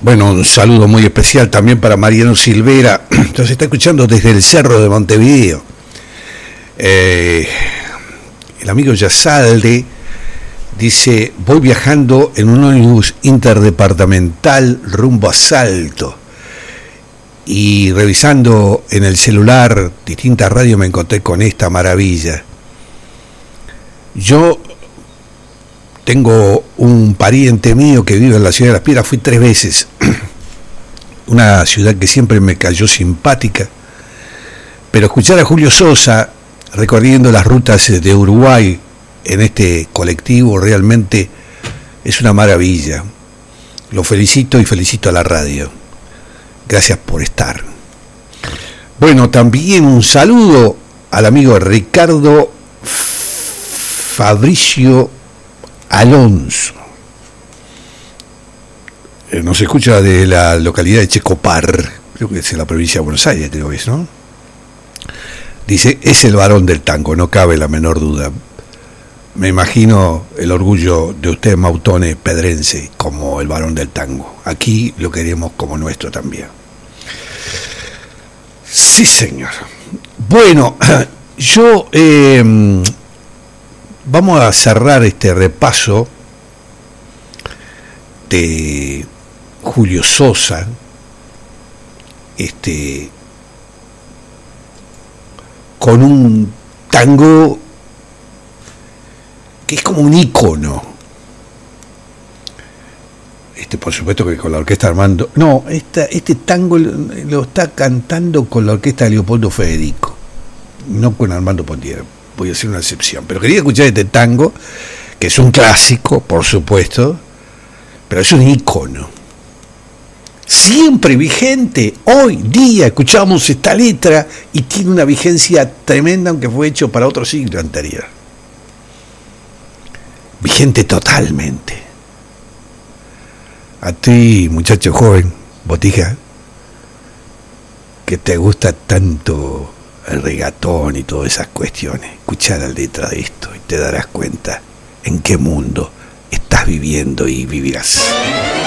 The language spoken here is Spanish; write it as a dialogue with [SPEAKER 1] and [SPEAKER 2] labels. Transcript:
[SPEAKER 1] Bueno, un saludo muy especial también para Mariano Silvera, nos está escuchando desde el Cerro de Montevideo. El amigo Yasalde dice, voy viajando en un ómnibus interdepartamental rumbo a Salto y revisando en el celular distintas radios me encontré con esta maravilla. Yo tengo un pariente mío que vive en la ciudad de Las Piedras, fui 3 veces, una ciudad que siempre me cayó simpática, pero escuchar a Julio Sosa recorriendo las rutas de Uruguay en este colectivo realmente es una maravilla. Lo felicito y felicito a la radio. Gracias por estar. Bueno, también un saludo al amigo Ricardo Fabricio Alonso. Nos escucha de la localidad de Checopar, creo que es en la provincia de Buenos Aires, creo que es, ¿no? Dice, es el varón del tango, no cabe la menor duda. Me imagino el orgullo de usted, Mautone Pedrense, como el varón del tango. Aquí lo queremos como nuestro también. Sí, señor. Bueno, yo... vamos a cerrar este repaso de Julio Sosa, con un tango que es como un ícono. Por supuesto que con la orquesta Armando... No, este tango lo está cantando con la orquesta de Leopoldo Federico, no con Armando Pontiero. Voy a hacer una excepción, pero quería escuchar este tango, que es un clásico, por supuesto, pero es un ícono, siempre vigente. Hoy día escuchamos esta letra y tiene una vigencia tremenda, aunque fue hecho para otro siglo anterior. Vigente totalmente. A ti, muchacho joven, botija, que te gusta tanto el regatón y todas esas cuestiones, escuchá la letra de esto y te darás cuenta en qué mundo estás viviendo y vivirás.